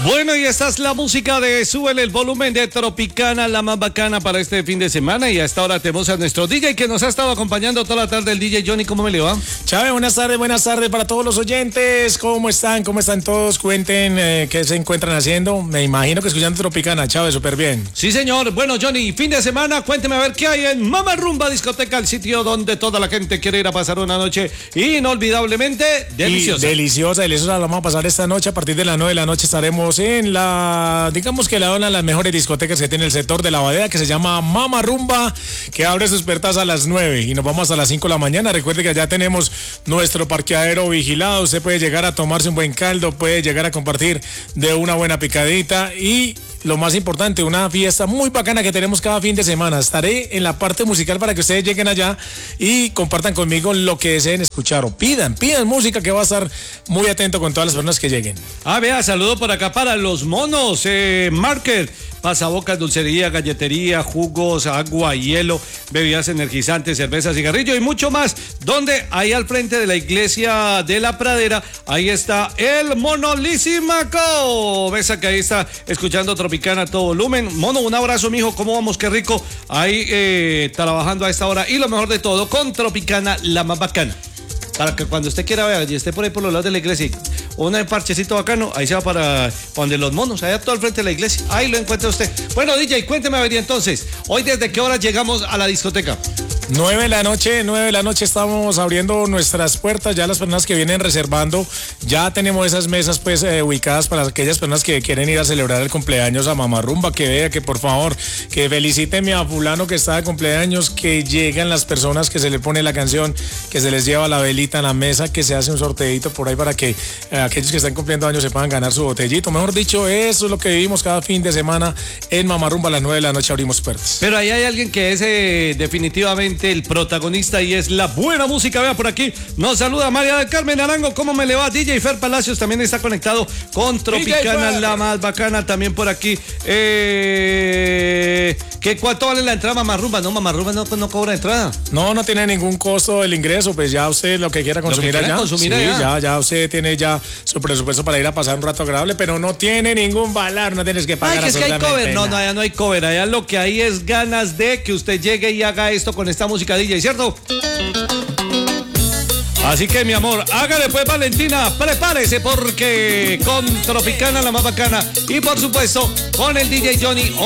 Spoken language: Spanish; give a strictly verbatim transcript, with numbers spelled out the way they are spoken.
Bueno, y esta es la música de Súbele el volumen de Tropicana, la más bacana para este fin de semana. Y a esta hora tenemos a nuestro D J que nos ha estado acompañando toda la tarde, el D J Johnny. ¿Cómo me le va? Chávez, buenas tardes, buenas tardes para todos los oyentes. ¿Cómo están? ¿Cómo están todos? Cuenten eh, qué se encuentran haciendo. Me imagino que escuchando Tropicana, Chávez, súper bien. Sí, señor. Bueno, Johnny, fin de semana, cuénteme a ver qué hay en Mama Rumba Discoteca, el sitio donde toda la gente quiere ir a pasar una noche inolvidablemente deliciosa. Y deliciosa, deliciosa. La vamos a pasar esta noche. A partir de las nueve de la noche estaremos en la, digamos que la una de las mejores discotecas que tiene el sector de la Badea, que se llama Mama Rumba, que abre sus puertas a las nueve y nos vamos hasta las cinco de la mañana. Recuerde que allá tenemos nuestro parqueadero vigilado. Usted puede llegar a tomarse un buen caldo, puede llegar a compartir de una buena picadita y lo más importante, una fiesta muy bacana que tenemos cada fin de semana. Estaré en la parte musical para que ustedes lleguen allá y compartan conmigo lo que deseen escuchar o pidan, pidan música, que va a estar muy atento con todas las personas que lleguen. Ah, vea, saludo por acá para los monos, eh, Market, pasabocas, dulcería, galletería, jugos, agua, hielo, bebidas energizantes, cerveza, cigarrillo y mucho más. Donde ahí al frente de la iglesia de la Pradera, ahí está el Mono Lisímaco. Ves que ahí está escuchando Tropicana a todo volumen. Mono, un abrazo, mijo, ¿cómo vamos? Qué rico. Ahí eh, trabajando a esta hora. Y lo mejor de todo, con Tropicana, la más bacana. Para que cuando usted quiera ver y esté por ahí por los lados de la iglesia, un parchecito bacano, ahí se va para donde los monos, allá todo al frente de la iglesia. Ahí lo encuentra usted. Bueno, D J, cuénteme a ver entonces, hoy desde qué hora llegamos a la discoteca. nueve de la noche, nueve de la noche estamos abriendo nuestras puertas. Ya las personas que vienen reservando, ya tenemos esas mesas pues eh, ubicadas para aquellas personas que quieren ir a celebrar el cumpleaños a Mama Rumba. Que vea, que por favor, que felicíteme a fulano que está de cumpleaños, que llegan las personas, que se le pone la canción, que se les lleva la velita a la mesa, que se hace un sorteito por ahí para que eh, aquellos que están cumpliendo años se puedan ganar su botellito. Mejor dicho, eso es lo que vivimos cada fin de semana en Mama Rumba. A las nueve de la noche abrimos puertas. Pero ahí hay alguien que es eh, definitivamente el protagonista y es la buena música. Vea por aquí, nos saluda María del Carmen Arango. ¿Cómo me le va? D J Fer Palacios también está conectado con Tropicana, la más bacana. También por aquí eh, ¿qué, ¿cuánto vale la entrada Mama Rumba? No, Mama Rumba no, no cobra entrada. No, no tiene ningún costo el ingreso. Pues ya usted lo que quiera consumir que allá, consumir sí, allá. ya, ya usted tiene ya su presupuesto para ir a pasar un rato agradable, pero no tiene ningún valor, no tienes que pagar. Ay, que es que hay cover. No, no, allá no hay cover. Allá lo que hay es ganas de que usted llegue y haga esto con esta música D J, ¿cierto? Así que, mi amor, hágale pues, Valentina, prepárese porque con Tropicana, la más bacana, y por supuesto con el D J Johnny.